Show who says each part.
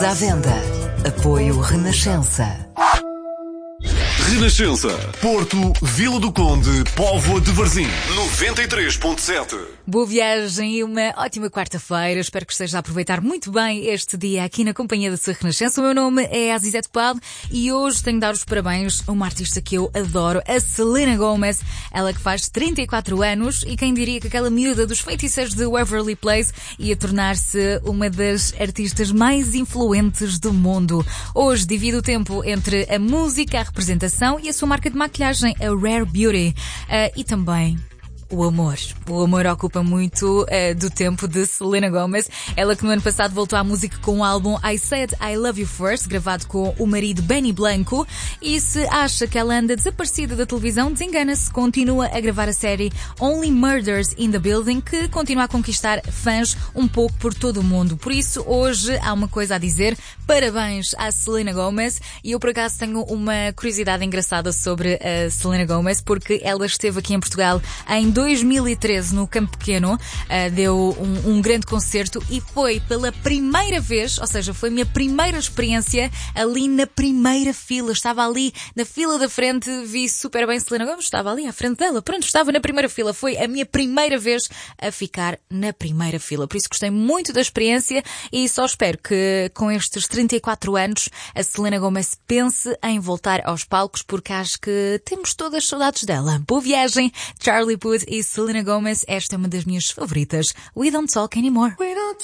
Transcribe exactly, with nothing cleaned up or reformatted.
Speaker 1: À venda. Apoio Renascença.
Speaker 2: Renascença, Porto, Vila do Conde, Póvoa de Varzim, noventa e três ponto sete.
Speaker 3: Boa viagem e uma ótima quarta-feira. Espero que esteja a aproveitar muito bem este dia aqui na companhia da sua Renascença. O meu nome é Azizete Pado e hoje tenho de dar os parabéns a uma artista que eu adoro, a Selena Gomez. Ela que faz trinta e quatro anos e quem diria que aquela miúda dos feiticeiros de Waverly Place ia tornar-se uma das artistas mais influentes do mundo. Hoje divide o tempo entre a música, a representação e a sua marca de maquilhagem, a Rare Beauty, uh, e também o amor. O amor ocupa muito uh, do tempo de Selena Gomez. Ela que no ano passado voltou à música com o álbum I Said I Love You First, gravado com o marido Benny Blanco. E se acha que ela anda desaparecida da televisão, desengana-se. Continua a gravar a série Only Murders in the Building, que continua a conquistar fãs um pouco por todo o mundo. Por isso, hoje há uma coisa a dizer. Parabéns à Selena Gomez. E eu, por acaso, tenho uma curiosidade engraçada sobre a Selena Gomez, porque ela esteve aqui em Portugal em dois mil e treze no Campo Pequeno, uh, deu um, um grande concerto e foi pela primeira vez, ou seja, foi a minha primeira experiência ali na primeira fila. Estava ali na fila da frente, vi super bem Selena Gomez, estava ali à frente dela, pronto, estava na primeira fila. Foi a minha primeira vez a ficar na primeira fila, por isso gostei muito da experiência e só espero que com estes trinta e quatro anos a Selena Gomez pense em voltar aos palcos, porque acho que temos todas saudades dela. Boa viagem, Charlie Puth e Selena Gomez. Esta é uma das minhas favoritas. We Don't Talk Anymore.